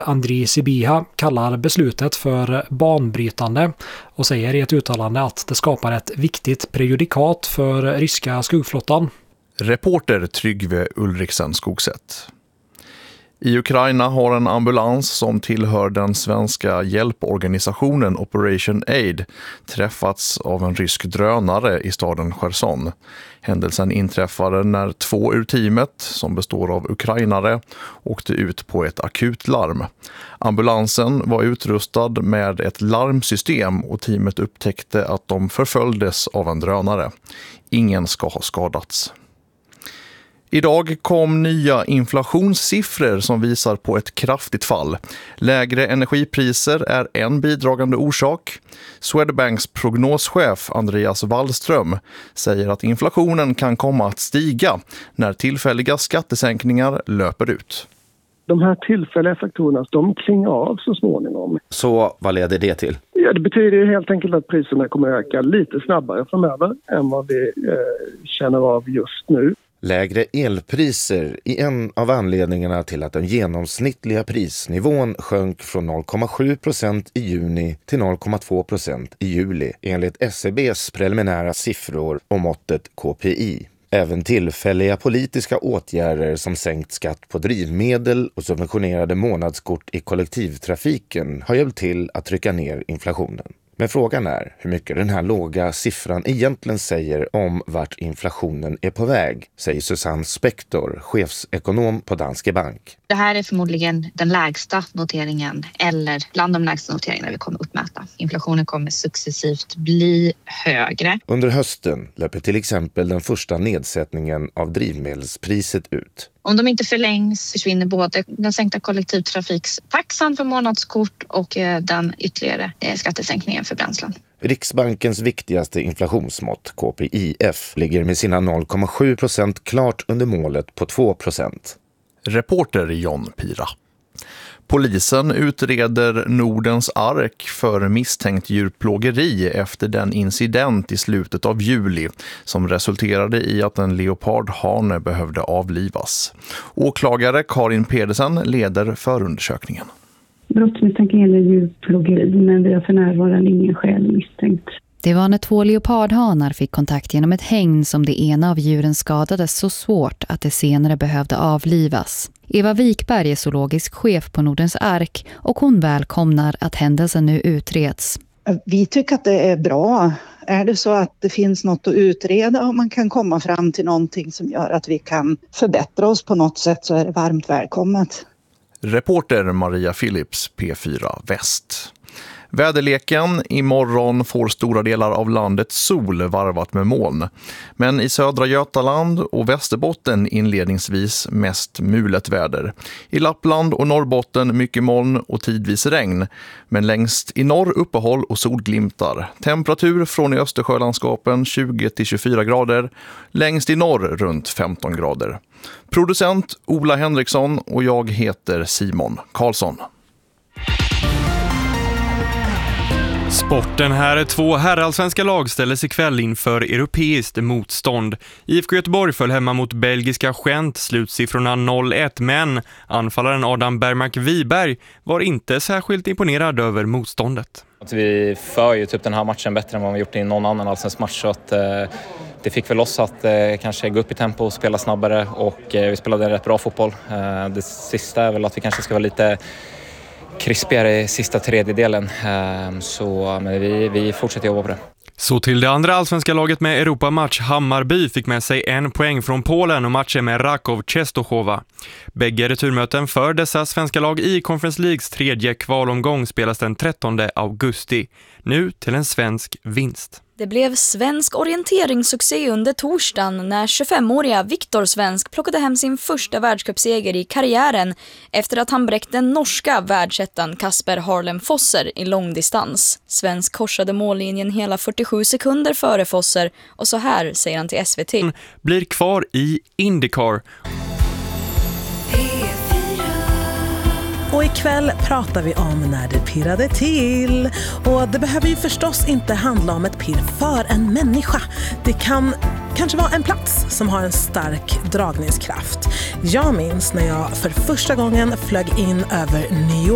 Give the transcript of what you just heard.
Andriy Sybiha kallar beslutet för banbrytande och säger i ett uttalande att det skapar ett viktigt prejudikat för ryska skuggflottan. Reporter Tryggve Ulriksen Skogsätt. I Ukraina har en ambulans som tillhör den svenska hjälporganisationen Operation Aid träffats av en rysk drönare i staden Cherson. Händelsen inträffade när 2 ur teamet, som består av ukrainare, åkte ut på ett akutlarm. Ambulansen var utrustad med ett larmsystem och teamet upptäckte att de förföljdes av en drönare. Ingen ska ha skadats. Idag kom nya inflationssiffror som visar på ett kraftigt fall. Lägre energipriser är en bidragande orsak. Swedbanks prognoschef Andreas Wallström säger att inflationen kan komma att stiga när tillfälliga skattesänkningar löper ut. De här tillfälliga faktorerna, de klingar av så småningom. Så vad leder det till? Ja, det betyder helt enkelt att priserna kommer att öka lite snabbare framöver än vad vi känner av just nu. Lägre elpriser är en av anledningarna till att den genomsnittliga prisnivån sjönk från 0,7% i juni till 0,2% i juli enligt SCBs preliminära siffror och måttet KPI. Även tillfälliga politiska åtgärder som sänkt skatt på drivmedel och subventionerade månadskort i kollektivtrafiken har hjälpt till att trycka ner inflationen. Men frågan är hur mycket den här låga siffran egentligen säger om vart inflationen är på väg, säger Susanne Spektor, chefsekonom på Danske Bank. Det här är förmodligen den lägsta noteringen eller bland de lägsta noteringarna vi kommer uppmäta. Inflationen kommer successivt bli högre. Under hösten löper till exempel den första nedsättningen av drivmedelspriset ut. Om de inte förlängs försvinner både den sänkta kollektivtrafikstaxan för månadskort och den ytterligare skattesänkningen för bränslen. Riksbankens viktigaste inflationsmått, KPIF, ligger med sina 0,7% klart under målet på 2%. Reporter John Pira. Polisen utreder Nordens ark för misstänkt djurplågeri efter den incident i slutet av juli som resulterade i att en leopardhane behövde avlivas. Åklagare Karin Pedersen leder förundersökningen. Brottsmisstanken gäller djurplågeri, men vi har för närvarande ingen skäl misstänkt. Det var när 2 leopardhanar fick kontakt genom ett hägn som det ena av djuren skadades så svårt att det senare behövde avlivas. Eva Wikberg är zoologisk chef på Nordens ark och hon välkomnar att händelsen nu utreds. Vi tycker att det är bra. Är det så att det finns något att utreda och man kan komma fram till någonting som gör att vi kan förbättra oss på något sätt, så är det varmt välkommet. Reporter Maria Philips, P4 Väst. Väderleken: imorgon får stora delar av landet sol varvat med moln. Men i södra Götaland och Västerbotten inledningsvis mest mulet väder. I Lappland och Norrbotten mycket moln och tidvis regn. Men längst i norr uppehåll och solglimtar. Temperatur från i Östersjölandskapen 20-24 grader. Längst i norr runt 15 grader. Producent Ola Henriksson och jag heter Simon Karlsson. Sporten här är 2 herrallsvenska lag ställdes ikväll inför europeiskt motstånd. IFK Göteborg föll hemma mot belgiska Gent, slutsiffrorna 0-1, men anfallaren Adam Bergmark-Wiberg var inte särskilt imponerad över motståndet. Vi för ju typ den här matchen bättre än vad vi gjort i någon annan allsvensk match, så att det fick väl oss att kanske gå upp i tempo och spela snabbare, och vi spelade en rätt bra fotboll. Det sista är väl att vi kanske ska vara lite krispigare i sista tredjedelen, men vi fortsätter jobba på det. Så till det andra allsvenska laget med Europamatch. Hammarby fick med sig 1 poäng från Polen och matchen med Rakow Częstochowa. Bägge returmöten för dessa svenska lag i Conference Leagues 3:e kvalomgång spelas den 13 augusti. Nu till en svensk vinst. Det blev svensk orienteringssuccé under torsdagen när 25-åriga Viktor Svensk plockade hem sin första världscupseger i karriären efter att han bräckt den norska världsettan Kasper Harlem Fosser i långdistans. Svensk korsade mållinjen hela 47 sekunder före Fosser, och så här säger han till SVT. Blir kvar i IndyCar. Och ikväll pratar vi om när det pirrade till. Och det behöver ju förstås inte handla om ett pirr för en människa. Det kan kanske vara en plats som har en stark dragningskraft. Jag minns när jag för första gången flög in över New York.